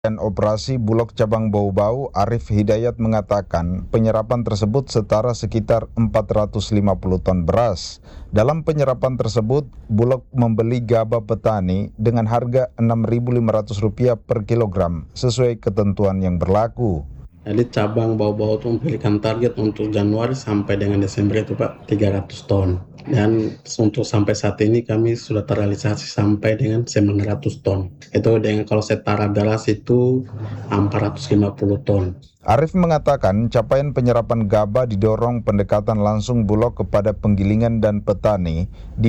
Dan Operasi Bulog Cabang Bau-Bau, Arif Hidayat mengatakan penyerapan tersebut setara sekitar 450 ton beras. Dalam penyerapan tersebut, Bulog membeli gabah petani dengan harga Rp6.500 per kilogram sesuai ketentuan yang berlaku. Jadi cabang Bau-Bau itu memberikan target untuk Januari sampai dengan Desember itu Pak 300 ton. Dan untuk sampai saat ini kami sudah terrealisasi sampai dengan 900 ton. Itu dengan kalau setara beras itu 450 ton. Arif mengatakan capaian penyerapan gabah didorong pendekatan langsung Bulog kepada penggilingan dan petani